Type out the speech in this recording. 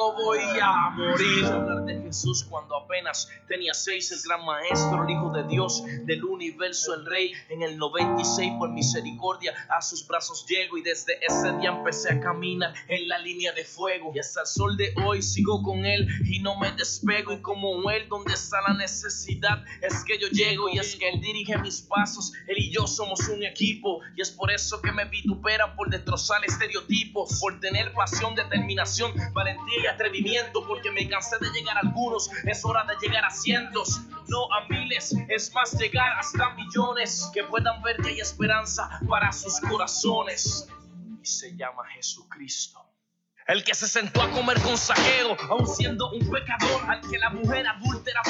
luego voy a morir. Hablar de Jesús cuando apenas tenía 6, el gran maestro, el hijo de Dios, del universo, el rey. En el 96 por misericordia a sus brazos llego, y desde ese día empecé a caminar en la línea de fuego, y hasta el sol de hoy sigo con él y no me despego. Y como él, donde está la necesidad es que yo llego, y es que él dirige mis pasos. Él y yo somos un equipo, y es por eso que me vituperan por destrozar estereotipos, por tener pasión, determinación, valentía y atrevimiento, porque me cansé de llegar a algunos, es hora de llegar a cientos, no a miles, es más llegar hasta millones, que puedan ver que hay esperanza para sus corazones, y se llama Jesucristo. El que se sentó a comer con Zaqueo, aun siendo un pecador, al que la mujer adúltera